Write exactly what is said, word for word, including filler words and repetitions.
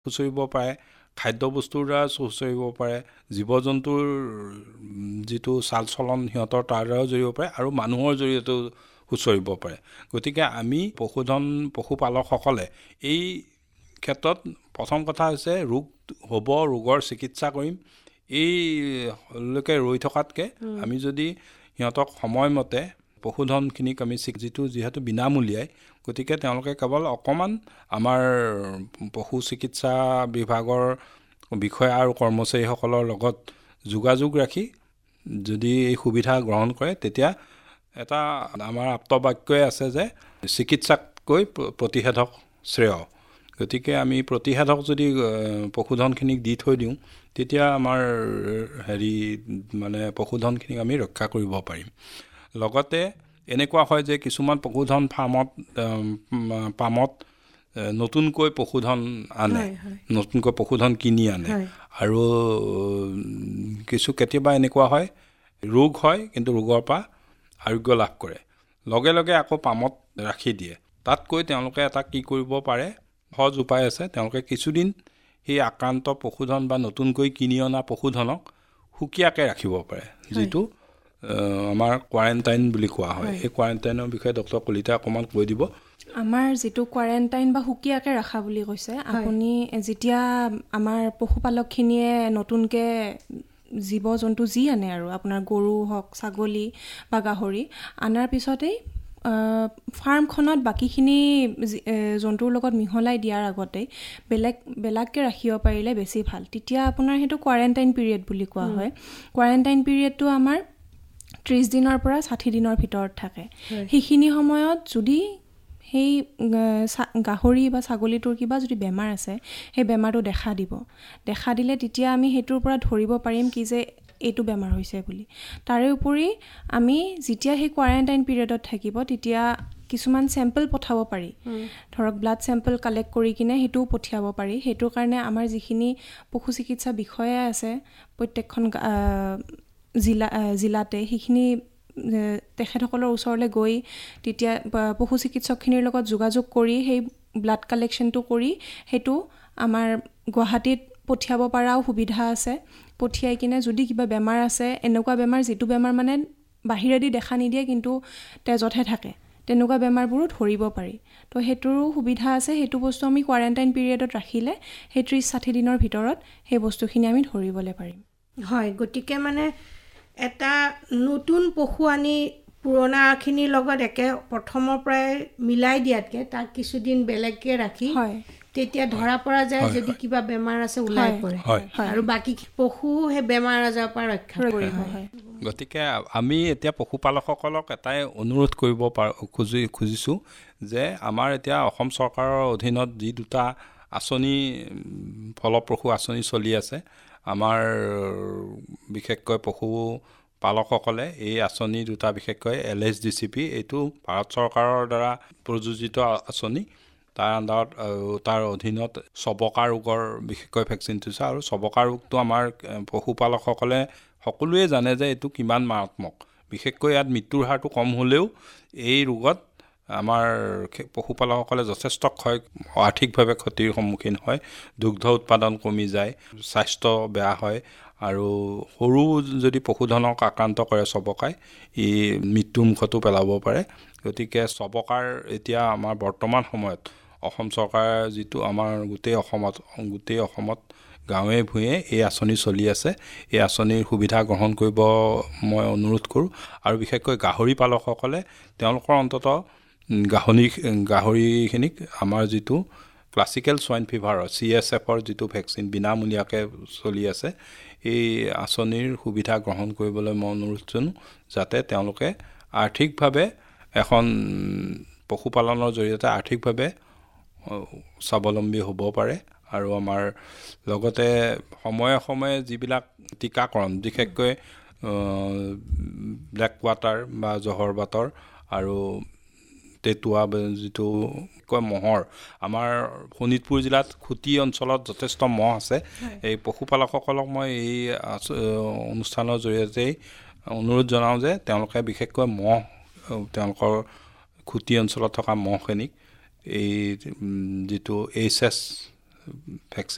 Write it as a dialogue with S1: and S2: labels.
S1: সুচৰিব পাৰে খাদ্যবস্তুৰ দ্বাৰা সুচৰিব পাৰে জীৱ-জন্তুৰ যিটো চালচলন সিহঁতৰ তাৰ দ্বাৰাও জৰিব পাৰে আৰু মানুহৰ জৰিয়তেও সুচৰিব পাৰে গতিকে আমি পশুধন পশুপালকসকলে এই ক্ষেত্ৰত প্ৰথম কথা হৈছে ৰোগ হ'ব ৰোগৰ চিকিৎসা কৰিম এই লোকে ৰৈ থকাতকে আমি যদি সিহঁতক সময়মতে পশুধনখিনিক আমি যিটো যিহেতু বিনামূলীয়াই গতিকে তেওঁলোকে কেৱল অকমান আমাৰ পশু চিকিৎসা বিভাগৰ বিষয়া আৰু কৰ্মচাৰীসকলৰ লগত যোগাযোগ ৰাখি যদি এই সুবিধা গ্ৰহণ কৰে তেতিয়া এটা আমাৰ আপ্তবাক্যই আছে যে চিকিৎসাতকৈ প্ৰতিষেধক শ্ৰেয় গতিকে আমি প্ৰতিষেধক যদি পশুধনখিনিক দি থৈ দিওঁ তেতিয়া আমাৰ হেৰি মানে পশুধনখিনিক আমি ৰক্ষা কৰিব পাৰিম লগতে এনেকুৱা হয় যে কিছুমান পশুধন ফাৰ্মত পামত নতুনকৈ পশুধন আনে নতুনকৈ পশুধন কিনি আনে আৰু কিছু কেতিয়াবা এনেকুৱা হয় ৰোগ হয় কিন্তু ৰোগৰ পৰা আৰোগ্য লাভ কৰে লগে লগে আকৌ পামত ৰাখি দিয়ে তাতকৈ তেওঁলোকে এটা কি কৰিব পাৰে সহজ উপায় আছে তেওঁলোকে কিছুদিন সেই আক্ৰান্ত পশুধন বা নতুনকৈ কিনি অনা পশুধনক সুকীয়াকৈ ৰাখিব পাৰে যিটো আমাৰ কোৱাৰেণ্টাইন বুলি কোৱা হয় এই কোৱাৰেণ্টাইনৰ বিষয়ে ডক্টৰ কলিতা অকণমান কৈ দিব
S2: আমাৰ যিটো কোৱাৰেণ্টাইন বা সুকীয়াকৈ ৰখা বুলি কৈছে আপুনি যেতিয়া আমাৰ পশুপালকখিনিয়ে নতুনকৈ জীৱ-জন্তু যি আনে আৰু আপোনাৰ গৰু হওক ছাগলী বা গাহৰি আনাৰ পিছতেই ফাৰ্মখনত বাকীখিনি জন্তুৰ লগত মিহলাই দিয়াৰ আগতেই বেলেগ বেলেগকৈ ৰাখিব পাৰিলে বেছি ভাল তেতিয়া আপোনাৰ সেইটো কোৱাৰেণ্টাইন পিৰিয়ড বুলি কোৱা হয় কোৱাৰেণ্টাইন পিৰিয়ডটো আমাৰ ত্ৰিছ দিনৰ পৰা ষাঠি দিনৰ ভিতৰত থাকে সেইখিনি সময়ত যদি সেই গাহৰি বা ছাগলীটোৰ কিবা যদি বেমাৰ আছে সেই বেমাৰটো দেখা দিব দেখা দিলে তেতিয়া আমি সেইটোৰ পৰা ধৰিব পাৰিম কি যে এইটো বেমাৰ হৈছে বুলি তাৰে উপৰি আমি যেতিয়া সেই কোৱাৰেণ্টাইন পিৰিয়ডত থাকিব তেতিয়া কিছুমান চেম্পল পঠাব পাৰি ধৰক ব্লাড চেম্পল কালেক্ট কৰি কিনে সেইটোও পঠিয়াব পাৰি সেইটোৰ কাৰণে আমাৰ যিখিনি পশু চিকিৎসা বিষয়া আছে প্ৰত্যেকখন জিলা জিলাতে সেইখিনি তেখেতসকলৰ ওচৰলৈ গৈ তেতিয়া পশু চিকিৎসকখিনিৰ লগত যোগাযোগ কৰি সেই ব্লাড কালেকশ্যনটো কৰি সেইটো আমাৰ গুৱাহাটীত পঠিয়াব পৰাও সুবিধা আছে পঠিয়াই কিনে যদি কিবা বেমাৰ আছে এনেকুৱা বেমাৰ যিটো বেমাৰ মানে বাহিৰেদি দেখা নিদিয়ে কিন্তু তেজতহে থাকে তেনেকুৱা বেমাৰবোৰো ধৰিব পাৰি তো সেইটোৰো সুবিধা আছে সেইটো বস্তু আমি কোৱাৰেণ্টাইন পিৰিয়ডত ৰাখিলে সেই ত্ৰিছ ষাঠি দিনৰ ভিতৰত সেই বস্তুখিনি আমি ধৰিবলৈ পাৰিম
S3: হয় গতিকে মানে এটা নতুন পশু আনি পুৰণাখিনিৰ লগত একে প্ৰথমৰ পৰাই মিলাই দিয়াতকৈ তাক কিছুদিন বেলেগকৈ ৰাখি তেতিয়া ধৰা পৰা যায় যদি কিবা বেমাৰ আছে ওলাই পৰে আৰু বাকী পশু সেই বেমাৰ আজাৰৰ পৰা ৰক্ষা কৰিব
S1: গতিকে আমি এতিয়া পশুপালকসকলক এটাই অনুৰোধ কৰিব পাৰোঁ খুজি খুজিছোঁ যে আমাৰ এতিয়া অসম চৰকাৰৰ অধীনত যি দুটা আঁচনি ফলপ্ৰসূ আঁচনি চলি আছে আমাৰ বিশেষকৈ পশুপালকসকলে এই আঁচনি দুটা বিশেষকৈ L H D C P এইটো ভাৰত চৰকাৰৰ দ্বাৰা প্ৰযোজিত আঁচনি তাৰ আণ্ডাৰত তাৰ অধীনত চবকা ৰোগৰ বিশেষকৈ ভেকচিন দিছে আৰু চবকা ৰোগটো আমাৰ পশুপালকসকলে সকলোৱে জানে যে এইটো কিমান মাৰাত্মক বিশেষকৈ ইয়াত মৃত্যুৰ হাৰটো কম হ'লেও এই ৰোগত আমাৰ পশুপালকসকলে যথেষ্ট ক্ষয় আৰ্থিকভাৱে ক্ষতিৰ সন্মুখীন হয় দুগ্ধ উৎপাদন কমি যায় স্বাস্থ্য বেয়া হয় আৰু সৰু যদি পশুধনক আক্ৰান্ত কৰে চবকাই ই মৃত্যুৰ মুখতো পেলাব পাৰে গতিকে চবকাৰ এতিয়া আমাৰ বৰ্তমান সময়ত অসম চৰকাৰে যিটো আমাৰ গোটেই অসমত গোটেই অসমত গাঁৱে ভূঞে এই আঁচনি চলি আছে এই আঁচনিৰ সুবিধা গ্ৰহণ কৰিব মই অনুৰোধ কৰোঁ আৰু বিশেষকৈ গাহৰি পালকসকলে তেওঁলোকৰ অন্ততঃ গাহৰি গাহৰিখিনিক আমাৰ যিটো ক্লাছিকেল সোৱাইন ফিভাৰৰ চি এছ এফৰ যিটো ভেকচিন বিনামূলীয়াকৈ চলি আছে এই আঁচনিৰ সুবিধা গ্ৰহণ কৰিবলৈ মই অনুৰোধ জনাওঁ যাতে তেওঁলোকে আৰ্থিকভাৱে এখন পশুপালনৰ জৰিয়তে আৰ্থিকভাৱে স্বাৱলম্বী হ'ব পাৰে আৰু আমাৰ লগতে সময়ে সময়ে যিবিলাক টীকাকৰণ বিশেষকৈ ব্লেক ৱাটাৰ বা জহৰ বাতৰ আৰু তেতুৱা যিটো কয় মহৰ আমাৰ শোণিতপুৰ জিলাত খুটি অঞ্চলত যথেষ্ট মহ আছে এই পশুপালকসকলক মই এই অনুষ্ঠানৰ জৰিয়তে অনুৰোধ জনাওঁ যে তেওঁলোকে বিশেষকৈ মহ তেওঁলোকৰ খুটি অঞ্চলত থকা মহখিনিক এই যিটো এইচ এছ ভেকচিন